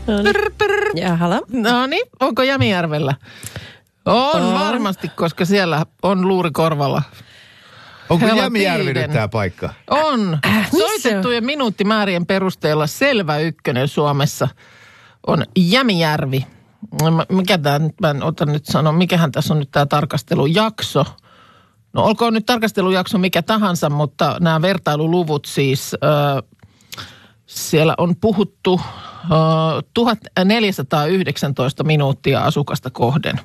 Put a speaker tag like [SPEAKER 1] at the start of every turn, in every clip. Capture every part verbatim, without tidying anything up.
[SPEAKER 1] Pyrr, pyrr.
[SPEAKER 2] Jahala.
[SPEAKER 1] No niin, onko Jämijärvellä? On, on varmasti, koska siellä on luuri korvalla.
[SPEAKER 3] Onko Jämijärvi nyt tämä paikka?
[SPEAKER 1] On.
[SPEAKER 2] Äh,
[SPEAKER 1] Soitettujen minuuttimäärien perusteella selvä ykkönen Suomessa on Jämijärvi. Mikä tämä nyt, mä en ota nyt sanoa, mikähän tässä on nyt tämä tarkastelujakso. No olkoon nyt tarkastelujakso mikä tahansa, mutta nämä vertailuluvut siis, äh, siellä on puhuttu äh, tuhatneljäsataayhdeksäntoista minuuttia asukasta kohden.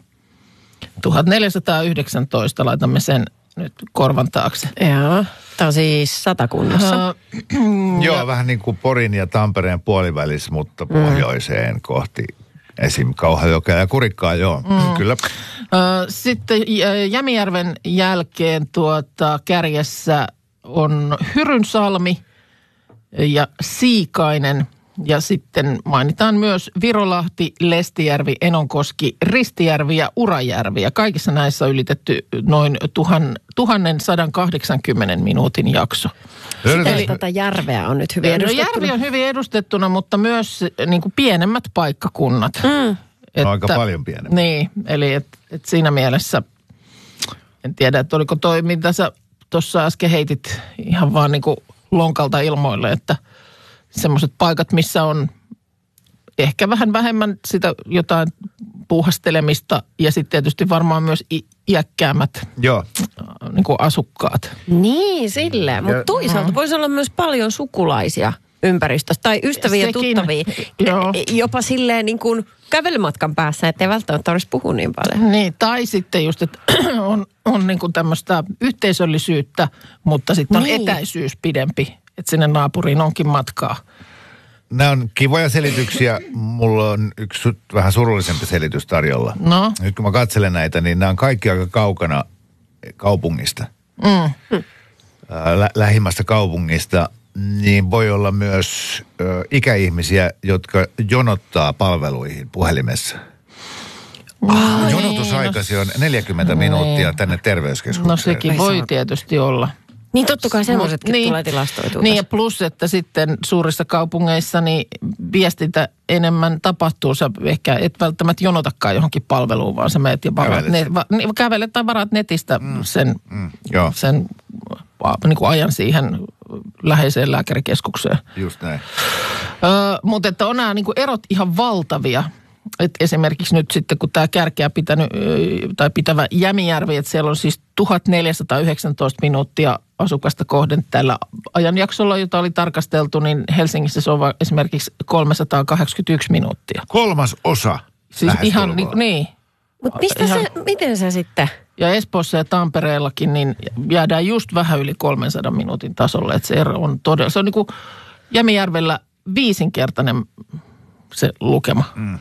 [SPEAKER 1] tuhatneljäsataayhdeksäntoista, laitamme sen nyt korvan taakse.
[SPEAKER 2] Joo, tämä on siis Satakunnassa.
[SPEAKER 3] Uh, Joo, vähän niin kuin Porin ja Tampereen puolivälissä, mutta pohjoiseen mm. kohti esim. Kauhajokea ja Kurikkaa, joo, mm. kyllä.
[SPEAKER 1] Uh, sitten Jämijärven jälkeen tuota, kärjessä on Hyrynsalmi ja Siikainen. Ja sitten mainitaan myös Virolahti, Lestijärvi, Enonkoski, Ristijärvi ja Urajärvi. Ja kaikissa näissä on ylitetty noin tuhatsisadaskahdeksankymmentä minuutin jakso.
[SPEAKER 2] Eli tätä järveä on nyt hyvin
[SPEAKER 1] no,
[SPEAKER 2] edustettuna.
[SPEAKER 1] Järvi on hyvin edustettuna, mutta myös niin kuin pienemmät paikkakunnat.
[SPEAKER 2] Mm.
[SPEAKER 1] Että,
[SPEAKER 3] aika paljon pienemmät.
[SPEAKER 1] Niin, eli et, et siinä mielessä, en tiedä, että oliko toi, mitä sä tuossa äsken heitit ihan vaan niin kuin lonkalta ilmoille, että semmoiset paikat, missä on ehkä vähän vähemmän sitä jotain puuhastelemista ja sitten tietysti varmaan myös i- iäkkäämmät
[SPEAKER 3] Joo.
[SPEAKER 1] Niin kuin asukkaat.
[SPEAKER 2] Niin, silleen. Mutta toisaalta mm. voisi olla myös paljon sukulaisia ympäristössä tai ystäviä ja tuttavia.
[SPEAKER 1] Joo.
[SPEAKER 2] Jopa silleen niin kuin kävelymatkan päässä, ettei välttämättä tarvitsisi puhua niin paljon.
[SPEAKER 1] Niin, tai sitten just, että on, on niin kuin tämmöistä yhteisöllisyyttä, mutta sitten on
[SPEAKER 2] niin.
[SPEAKER 1] etäisyys pidempi. Että sinne naapuriin onkin matkaa.
[SPEAKER 3] Nämä on kivoja selityksiä. Mulla on yksi vähän surullisempi selitys tarjolla.
[SPEAKER 1] No?
[SPEAKER 3] Nyt kun mä katselen näitä, niin nämä on kaikki aika kaukana kaupungista.
[SPEAKER 1] Mm.
[SPEAKER 3] Lä- lähimmästä kaupungista. Niin voi olla myös ö, ikäihmisiä, jotka jonottaa palveluihin puhelimessa.
[SPEAKER 1] Ai,
[SPEAKER 3] Jonotusaikasi
[SPEAKER 1] no,
[SPEAKER 3] on neljäkymmentä minuuttia tänne terveyskeskukseen.
[SPEAKER 1] No sekin voi tietysti olla.
[SPEAKER 2] Niin totta kai semmoisetkin
[SPEAKER 1] niin,
[SPEAKER 2] tulee tilastoitua.
[SPEAKER 1] Niin ja plus, että sitten suurissa kaupungeissa niin viestintä enemmän tapahtuu. Sä ehkä et välttämättä jonotakaan johonkin palveluun, vaan sä meet ja varaat, net, va, niin, kävelet tai varaat netistä mm, sen,
[SPEAKER 3] mm,
[SPEAKER 1] sen niin kuin ajan siihen läheiseen lääkärikeskukseen.
[SPEAKER 3] Just näin.
[SPEAKER 1] Ö, mutta että on nämä niin kuin erot ihan valtavia. Et esimerkiksi nyt sitten, kun tämä kärkeä pitänyt, tai pitävä Jämijärvi, että siellä on siis tuhatneljäsataayhdeksäntoista minuuttia asukasta kohden tällä ajanjaksolla, jota oli tarkasteltu, niin Helsingissä se on esimerkiksi kolmesataakahdeksankymmentäyksi minuuttia.
[SPEAKER 3] Kolmas osa.
[SPEAKER 1] Siis ihan niin, niin.
[SPEAKER 2] Mutta mistä
[SPEAKER 1] ihan,
[SPEAKER 2] se, miten se sitten?
[SPEAKER 1] Ja Espoossa ja Tampereellakin, niin jäädään just vähän yli kolmensadan minuutin tasolle, että se ero on todella, se on niin kuin Jämijärvellä viisinkertainen se lukema. Mm.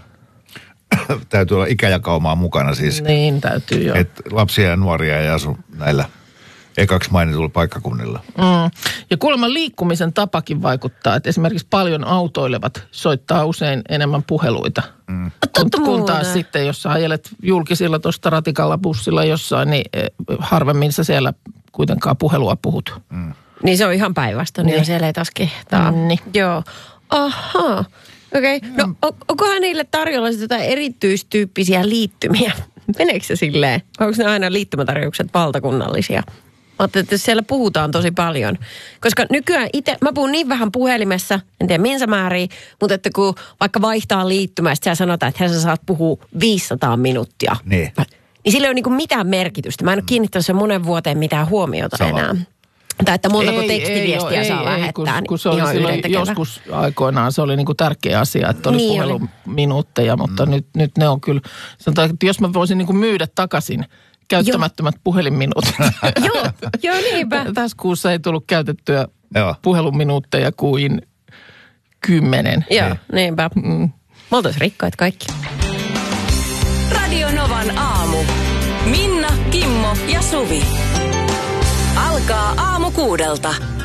[SPEAKER 3] Täytyy olla ikäjakaumaa mukana siis.
[SPEAKER 1] Niin, täytyy jo.
[SPEAKER 3] Että lapsia ja nuoria ei asu näillä ekaksi mainituilla paikkakunnilla.
[SPEAKER 1] Mm. Ja kuulemma liikkumisen tapakin vaikuttaa, että esimerkiksi paljon autoilevat soittaa usein enemmän puheluita. Mm. Kun, kun taas sitten, jos sä ajelet julkisilla tuosta ratikalla bussilla jossain, niin harvemmin sä siellä kuitenkaan puhelua puhut.
[SPEAKER 2] Mm. Niin se on ihan päinvastoin, niin, niin siellä ei taas kehtaa.
[SPEAKER 1] Niin.
[SPEAKER 2] Joo. Ahaa. Okei. Okay. No on, onkohan niille tarjolla jotain erityistyyppisiä liittymiä? Meneekö se silleen? Onko ne aina liittymätarjoukset valtakunnallisia? Ajattelin, että siellä puhutaan tosi paljon. Koska nykyään itse, mä puhun niin vähän puhelimessa, en tiedä minkä määriä, mutta että kun vaikka vaihtaa liittymästä, sä sanotaan, että sä saat puhua viisisataa minuuttia.
[SPEAKER 3] Niin.
[SPEAKER 2] Niin sillä ei ole niin kuin mitään merkitystä. Mä en ole kiinnittänyt sen monen vuoteen mitään huomiota Sama. enää. Tai että montako ei, tekstiviestiä ei, saa ei, lähettää.
[SPEAKER 1] Ei, kun, kun se oli silloin joskus aikoinaan, se oli niinku tärkeä asia, että oli niin puheluminuutteja, mutta mm. nyt, nyt ne on kyllä, sanotaan, että jos mä voisin niinku myydä takaisin käyttämättömät puhelinminuutit.
[SPEAKER 2] Joo, joo niinpä.
[SPEAKER 1] Tässä kuussa ei tullut käytettyä
[SPEAKER 3] joo.
[SPEAKER 1] puheluminuutteja kuin kymmenen.
[SPEAKER 2] Joo, niinpä. Mm. Me oltais rikkaat kaikki.
[SPEAKER 4] Radio Novan aamu. Minna, Kimmo ja Suvi. Alkaa aamu kuudelta.